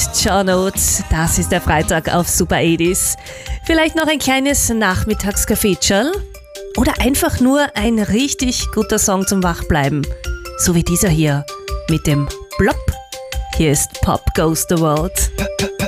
John Oates. Das ist der Freitag auf Super 80s. Vielleicht noch ein kleines Nachmittagscafé-Chall oder einfach nur ein richtig guter Song zum Wachbleiben. So wie dieser hier mit dem Blop. Hier ist Pop Goes the World.